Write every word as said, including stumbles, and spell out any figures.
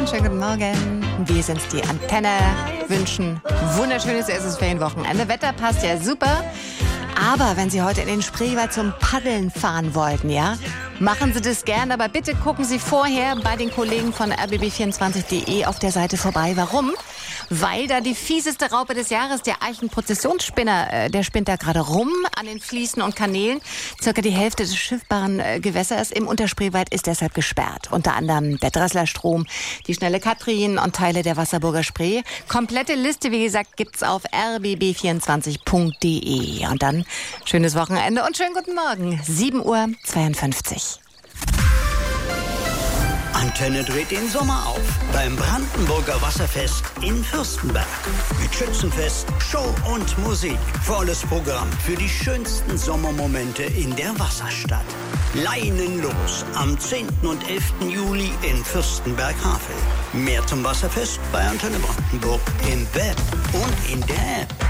Einen schönen guten Morgen. Wir sind's, die Antenne, wünschen wunderschönes erstes Ferienwochenende. Wetter passt ja super. Aber wenn Sie heute in den Spreewald zum Paddeln fahren wollten, ja, machen Sie das gern. Aber bitte gucken Sie vorher bei den Kollegen von r b b vierundzwanzig punkt d e auf der Seite vorbei. Warum? Weil da die fieseste Raupe des Jahres, der Eichenprozessionsspinner, äh, der spinnt da gerade rum an den Fließen und Kanälen. Circa die Hälfte des schiffbaren äh, Gewässers im Unterspreewald ist deshalb gesperrt. Unter anderem der Dresslerstrom, die Schnelle Katrin und Teile der Wasserburger Spree. Komplette Liste, wie gesagt, gibt's auf r b b vierundzwanzig punkt d e. Und dann schönes Wochenende und schönen guten Morgen. sieben Uhr zweiundfünfzig. Antenne dreht den Sommer auf beim Brandenburger Wasserfest in Fürstenberg. Mit Schützenfest, Show und Musik. Volles Programm für die schönsten Sommermomente in der Wasserstadt. Leinen los am zehnten und elften Juli in Fürstenberg-Havel. Mehr zum Wasserfest bei Antenne Brandenburg im Web und in der App.